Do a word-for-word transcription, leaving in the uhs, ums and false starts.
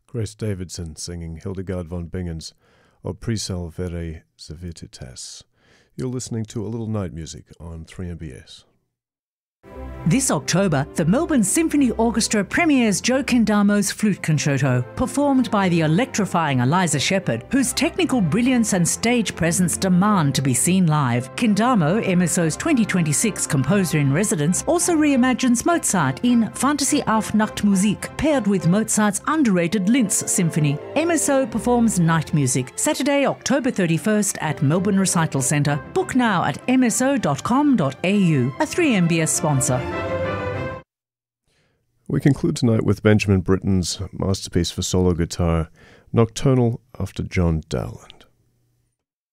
Grace Davidson singing Hildegard von Bingen's O Prisalvere Savititas. You're listening to A Little Night Music on three M B S. This October, the Melbourne Symphony Orchestra premieres Joe Kendamo's Flute Concerto, performed by the electrifying Eliza Shepherd, whose technical brilliance and stage presence demand to be seen live. Kendamo, M S O's twenty twenty-six Composer-in-Residence, also reimagines Mozart in Fantasy auf Nachtmusik, paired with Mozart's underrated Linz Symphony. M S O performs Night Music, Saturday, October thirty-first at Melbourne Recital Centre. Book now at m s o dot com dot a u, a three M B S sponsor. We conclude tonight with Benjamin Britten's masterpiece for solo guitar, Nocturnal after John Dowland.